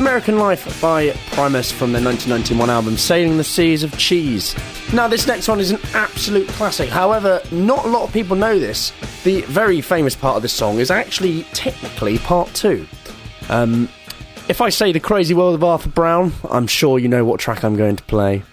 American Life by Primus from their 1991 album Sailing the Seas of Cheese. Now, this next one is an absolute classic. However, not a lot of people know this. The very famous part of this song is actually technically part 2. If I say The Crazy World of Arthur Brown, I'm sure you know what track I'm going to play.